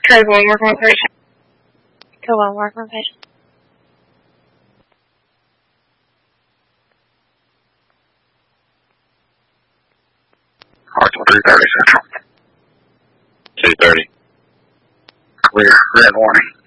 Code 1, work on patient. Code 1, work on patient. Hartsville 330 Central. 230. Clear. Red warning.